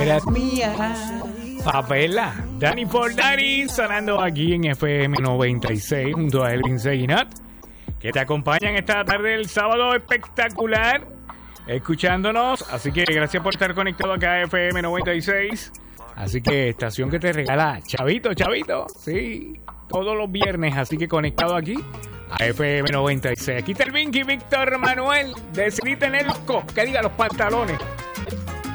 Eras mía. Papela, Danny for Daddy, sonando aquí en FM 96 junto a Elvin Seguinat, que te acompañan esta tarde del sábado espectacular, escuchándonos. Así que gracias por estar conectado acá a FM 96. Así que estación que te regala Chavito, sí, todos los viernes. Así que conectado aquí a FM 96. Aquí está el Vinky Víctor Manuel. Decidí tener los que diga los pantalones.